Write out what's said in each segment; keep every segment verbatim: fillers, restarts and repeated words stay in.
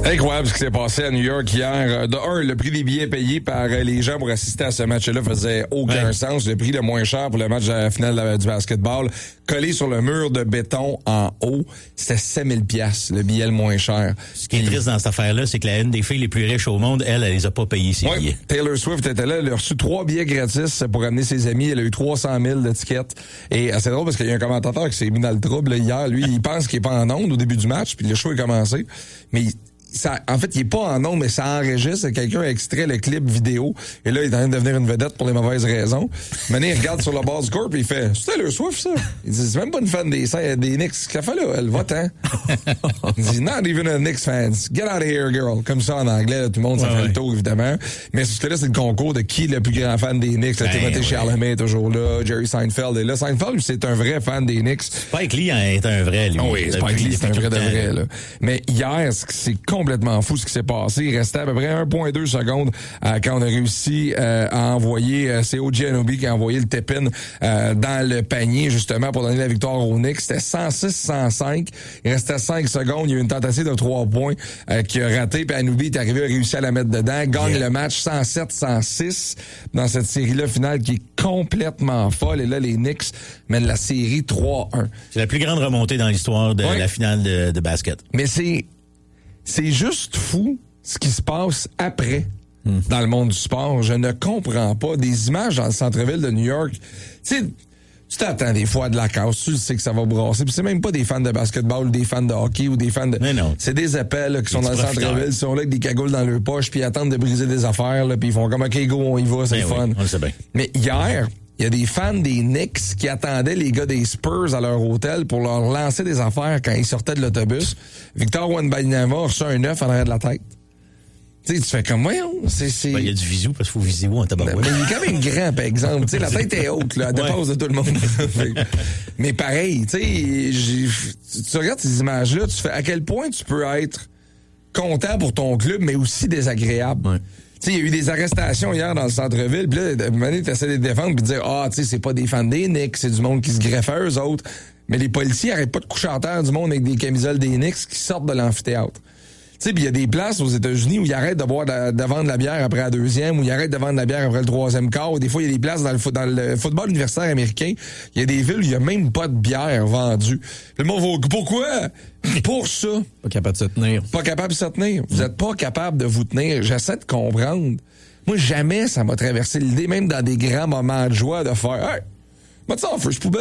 Incroyable ce qui s'est passé à New York hier. De un, le prix des billets payés par les gens pour assister à ce match-là faisait aucun ouais. sens. Le prix le moins cher pour le match de la finale du basketball, collé sur le mur de béton en haut, c'était sept mille dollars, le billet le moins cher. Ce qui est triste dans cette affaire-là, c'est que la une des filles les plus riches au monde, elle, elle les a pas payés ses ouais. billets. Taylor Swift était là, elle a reçu trois billets gratis pour amener ses amis. Elle a eu trois cent mille de tickets. Et c'est drôle parce qu'il y a un commentateur qui s'est mis dans le trouble là, hier. Lui, il pense qu'il est pas en onde au début du match, puis le show est commencé. Mais il, Ça, en fait, il est pas en ondes, mais ça enregistre. Quelqu'un a extrait le clip vidéo. Et là, il est en train de devenir une vedette pour les mauvaises raisons. Maintenant, il regarde sur le bas du corps et il fait « C'est Taylor Swift, ça? » Il dit « C'est même pas une fan des, des Knicks. Ce qu'elle fait là, elle va-t'en. » Il dit « Not even a Knicks fan. Get out of here, girl. » Comme ça, en anglais, là, tout le monde, ça ouais, fait ouais. le tour, évidemment. Mais ce que là, c'est le concours de qui est le plus grand fan des Knicks. Ben, Timothée ouais. Chalamet est toujours là. Jerry Seinfeld est là. Seinfeld, c'est un vrai fan des Knicks. Spike Lee est un vrai, lui. Oh oui, Spike Lee, c'est un vrai de vrai, là. Mais hier, c'est complètement fou ce qui s'est passé. Il restait à peu près un virgule deux secondes euh, quand on a réussi euh, à envoyer, euh, c'est O G Anunoby qui a envoyé le tip-in euh, dans le panier, justement, pour donner la victoire aux Knicks. C'était cent six cent cinq. Il restait cinq secondes. Il y a eu une tentative de trois points euh, qui a raté, puis Anunoby est arrivé à réussir à la mettre dedans. Gagne yeah. le match cent sept cent six dans cette série-là finale qui est complètement folle. Et là, les Knicks mènent la série trois un. C'est la plus grande remontée dans l'histoire de ouais. la finale de, de basket. Mais c'est C'est juste fou ce qui se passe après mmh. dans le monde du sport. Je ne comprends pas. Des images dans le centre-ville de New York. Tu sais, tu t'attends des fois à de la casse. Tu sais que ça va brasser. Puis c'est même pas des fans de basketball ou des fans de hockey ou des fans de... Mais non. C'est des appels là, qui sont dans le centre-ville. Ils sont là avec des cagoules dans leur poche puis ils attendent de briser des affaires. Là, puis ils font comme « OK, go, on y va, c'est Mais le fun. Oui, on le sait bien. » Mais hier... Il y a des fans des Knicks qui attendaient les gars des Spurs à leur hôtel pour leur lancer des affaires quand ils sortaient de l'autobus. Victor Wembanyama a reçu un œuf en arrière de la tête. Tu sais, tu fais comme, voyons, c'est... c'est... Ben, il y a du visou, parce qu'il faut viser où en tabarouette. Mais il est quand même grand, par exemple. Tu sais, la tête est haute, là, à dépasse ouais. de tout le monde. Mais pareil, tu sais, tu regardes ces images-là, tu fais à quel point tu peux être content pour ton club, mais aussi désagréable. Ouais. Tu sais, il y a eu des arrestations hier dans le centre-ville, puis là, tu essaies de les défendre puis de dire « Ah, tu sais, c'est pas des fans des Knicks, c'est du monde qui se greffe à eux autres. » Mais les policiers arrêtent pas de coucher en terre du monde avec des camisoles des Knicks qui sortent de l'amphithéâtre. Tu sais, puis il y a des places aux États-Unis où ils arrêtent de boire de, de vendre la bière après la deuxième, où ils arrêtent de vendre la bière après le troisième quart, ou des fois, il y a des places dans le, dans le football universitaire américain, il y a des villes où il y a même pas de bière vendue. Le monde va, pourquoi? Pour ça. Pas capable de se tenir. Pas capable de se tenir. Vous êtes pas capable de vous tenir. J'essaie de comprendre. Moi, jamais ça m'a traversé l'idée, même dans des grands moments de joie, de faire, hey, mets ça en feu, je poubelle.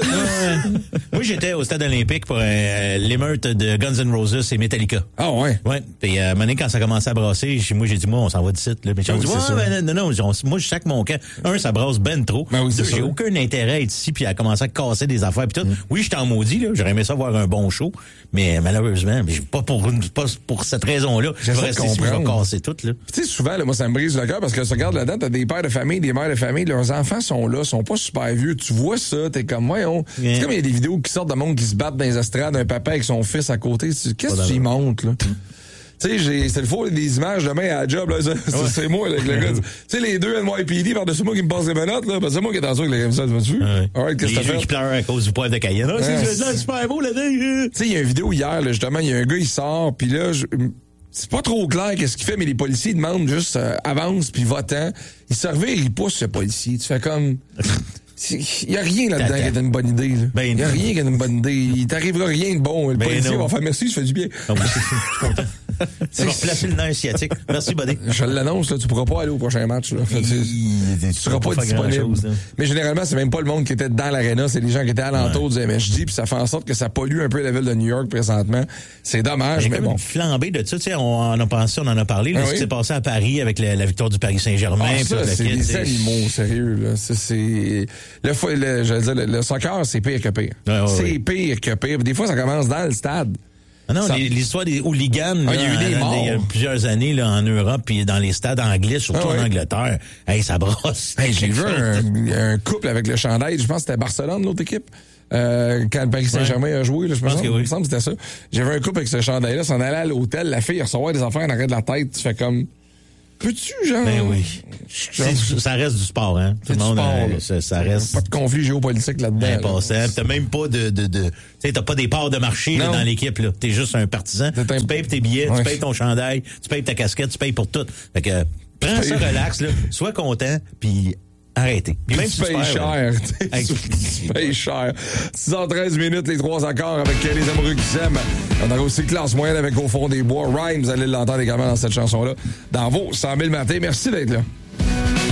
Moi, j'étais au stade olympique pour euh, l'émeute de Guns N' Roses et Metallica. Ah ouais? Ouais. Puis, euh, maintenant, quand ça commençait à brasser, moi, j'ai dit, moi, on s'en va d'ici, là. Mais j'ai dit, ouais, ben, non, non, non, moi, je sac mon camp. Un, ça brasse ben trop. Ben oui, Deux, j'ai aucun intérêt à être ici puis à commencer à casser des affaires puis tout. Mm. Oui, j'étais en maudit, là. J'aurais aimé ça voir un bon show. Mais, malheureusement, mais pas pour une, pas pour cette raison-là. Je vais rester ici, je vais casser tout, là. Tu sais, souvent, là, moi, ça me brise le cœur parce que tu regardes là-dedans, t'as des pères de famille, des mères de famille, leurs enfants sont là, sont pas super vieux. Tu vois ça, t'es comme, ouais, on... Yeah. C'est comme il y a des vidéos qui sortent de monde qui se battent dans les estrades, un papa avec son fils à côté. Qu'est-ce que tu y montres, là? Mm. Tu sais, j'ai, c'est le faux, des images demain à la job, là, c'est, ouais. c'est moi, là, avec le gars. Tu sais, les deux N Y P D par-dessus moi qui me passent des menottes, là, parce que c'est moi qui est en dessous avec les camisoles, tu m'as-tu? Ouais. Alright, qu'est-ce que t'as fait? qui pleurent à cause du poil de Cayenne. Ah, c'est, c'est, c'est super beau, là-dedans. Tu sais, il y a une vidéo hier, là, justement, il y a un gars, il sort, puis là, je, c'est pas trop clair qu'est-ce qu'il fait, mais les policiers demandent juste, euh, avance, puis va-t'en. Il se revire, il pousse, ce policier. Tu fais comme... Il n'y a rien là-dedans qui est une bonne idée. Il ben, n'y a rien qui est une bonne idée. Il t'arrivera rien de bon. Le ben policier non. va faire merci, ça fait du bien. Ah, moi, je suis content. Tu vas replacer le nerf sciatique. Merci, buddy. Je l'annonce, là, tu pourras pas aller au prochain match. Là. Tu, tu, tu seras pas, pas disponible. Chose, mais généralement, c'est même pas le monde qui était dans l'aréna, c'est les gens qui étaient alentour ouais. du M S G, puis ça fait en sorte que ça pollue un peu la ville de New York présentement. C'est dommage, mais, mais bon. Une flambée de ça, tu sais, on en a pensé, on en a parlé, là, ah, ce oui? qui s'est passé à Paris avec la, la victoire du Paris Saint-Germain. Ah, ça, c'est des c'est... animaux, sérieux, là. Ça, c'est... Le, le, je veux dire, le, le soccer, c'est pire que pire. Ouais, ouais, c'est ouais. pire que pire. Des fois, ça commence dans le stade. Ah non, ça... l'histoire des hooligans, ah, il y a eu des morts. Il y a plusieurs années là, en Europe, puis dans les stades anglais, surtout ah, en ouais. Angleterre. Hey, ça brosse. Hey, j'ai vu un, un couple avec le chandail, je pense que c'était Barcelone, l'autre équipe. Euh, quand le Paris Saint-Germain ouais. a joué, là, je pense que oui. il me semble que c'était ça. J'avais un couple avec ce chandail-là, s'en allait à l'hôtel, la fille recevait des affaires en arrêt de la tête, tu fais comme... peux-tu, genre? Ben oui. C'est, ça reste du sport, hein? Tout le monde, sport, euh, ça, ça reste. Pas de conflit géopolitique là-dedans. Impossible. Là. T'as même pas de, de, de, tu sais, t'as pas des parts de marché là, dans l'équipe, là. T'es juste un partisan. Tu imp... payes tes billets, ouais. tu payes ton chandail, tu payes ta casquette, tu payes pour tout. Fait que, prends ça relax, là. Sois content, puis arrêtez. Puis même tu payes cher. Tu payes cher. six heures treize minutes, les trois accords avec les amoureux qui s'aiment. On a aussi classe moyenne avec Au fond des bois. Rhymes, vous allez l'entendre également dans cette chanson-là. Dans vos cent mille matins. Merci d'être là.